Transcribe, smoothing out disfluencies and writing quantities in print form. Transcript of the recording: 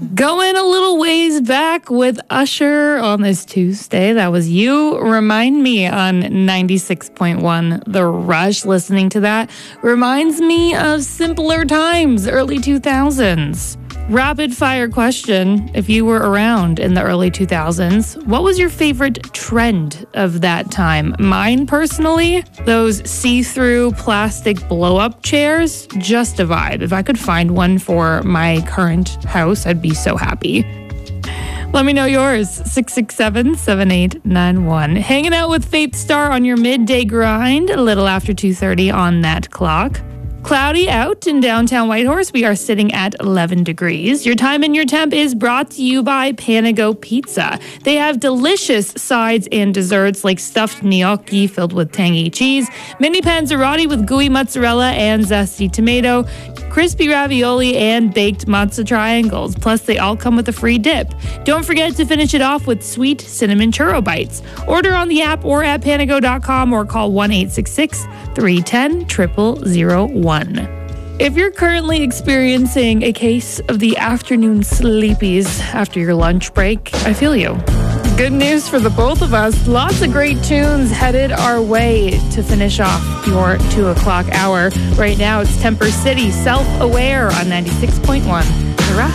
Going a little ways back with Usher on this Tuesday. That was You Remind Me on 96.1 The Rush. Listening to that reminds me of simpler times, early 2000s. Rapid fire question. If you were around in the early 2000s, what was your favorite trend of that time? Mine personally, those see-through plastic blow-up chairs, just a vibe. If I could find one for my current house, I'd be so happy. Let me know yours, 667-7891. Hanging out with Faith Star on your midday grind, a little after 2:30 on that clock. Cloudy out in downtown Whitehorse. We are sitting at 11 degrees. Your time and your temp is brought to you by Panago Pizza. They have delicious sides and desserts like stuffed gnocchi filled with tangy cheese, mini panzerotti with gooey mozzarella and zesty tomato, crispy ravioli, and baked matzo triangles. Plus, they all come with a free dip. Don't forget to finish it off with sweet cinnamon churro bites. Order on the app or at panago.com or call 1-866-310-0001. If you're currently experiencing a case of the afternoon sleepies after your lunch break, I feel you. Good news for the both of us. Lots of great tunes headed our way to finish off your 2 o'clock hour. Right now, it's Temper City, Self-Aware on 96.1. The Rush.